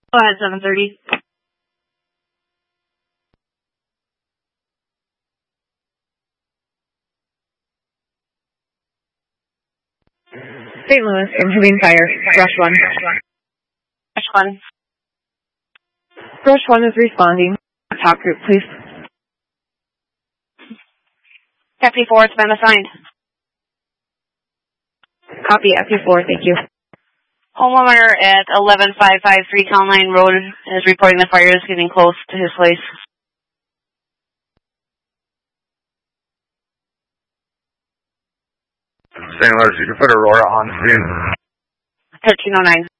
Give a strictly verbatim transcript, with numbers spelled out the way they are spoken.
Go ahead, seven thirty. Saint Louis, incoming fire. Brush one. Brush one. Brush one is responding. Top group, please. F P four, it's been assigned. Copy, F P four, thank you. Homeowner at eleven five five three Town Line Road is reporting the fire is getting close to his place. Saint Louis, you can put Aurora on scene. thirteen oh nine.